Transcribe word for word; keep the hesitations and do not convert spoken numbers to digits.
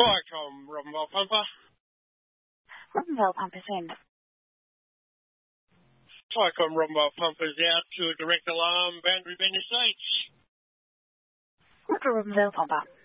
Viacom, Robinville Pumper. Robinville Pumper's in. Viacom, Robinville Pumper's out to a direct alarm, boundary Bend Estates. Roger, Robinville Pumper.